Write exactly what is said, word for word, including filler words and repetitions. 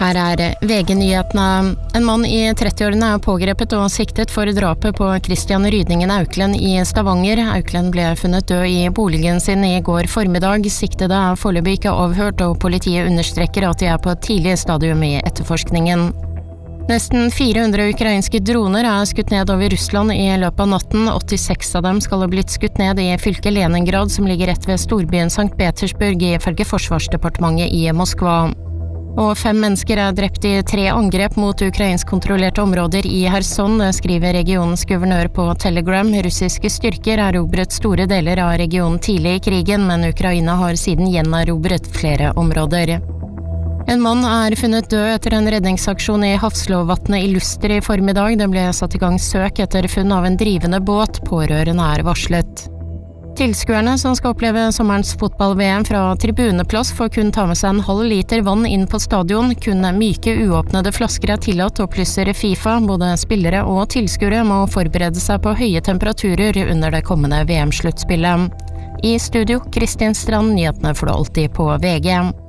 Her er V G-nyhetene. En mann i trettiårene er pågrepet og siktet for drapet på Christian Rydningen Auklend i Stavanger. Auklend ble funnet død i boligen sin i går formiddag. Siktede er foreløpig ikke avhørt, og politiet understreker at de er på et tidlig stadium i etterforskningen. Nesten fire hundre ukrainske droner er skutt ned over Russland i løpet av natten. åttiseks av dem skal ha blitt skutt ned i fylket Leningrad, som ligger rett ved storbyen Sankt Petersburg, ifølge Forsvarsdepartementet i Moskva. Og fem mennesker er drept i tre angrep mot ukrainsk kontrollerte områder i Kherson, skriver regionens guvernør på Telegram. Russiske styrker erobret store deler av regionen tidlig i krigen, men Ukraina har siden gjenerobret flere områder. En mann er funnet død etter en redningsaksjon i Hafslovatnet i Luster i formiddag. Det ble satt i gang søk etter funn av en drivende båt. Pårørende er varslet. Tilskuerne som skal oppleve sommerens fotball-V M fra tribuneplass får kun ta med seg en halv liter vann inn på stadion. Kun myke, uåpnede flasker er tillatt, opplyser FIFA. Både spillere og tilskuere må forberede seg på høye temperaturer under det kommende V M-sluttspillet. I studio, Kristin Strand, nyhetene får du alltid på V G.